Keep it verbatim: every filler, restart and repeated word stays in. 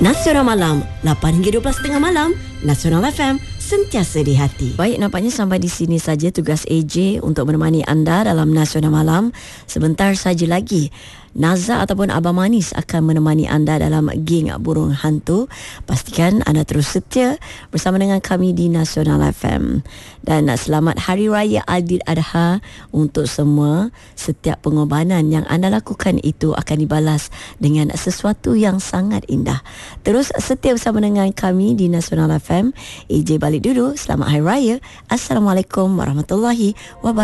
Nasional Malam, lapan hingga dua belas tiga puluh malam, Nasional F M, sentiasa di hati. Baik, nampaknya sampai di sini saja tugas A J untuk menemani anda dalam Nasional Malam. Sebentar saja lagi Naza ataupun Abang Manis akan menemani anda dalam geng Burung Hantu. Pastikan anda terus setia bersama dengan kami di Nasional F M. Dan selamat Hari Raya Aidiladha untuk semua. Setiap pengorbanan yang anda lakukan itu akan dibalas dengan sesuatu yang sangat indah. Terus setia bersama dengan kami di Nasional F M. A J balik dulu. Selamat Hari Raya. Assalamualaikum warahmatullahi wabarakatuh.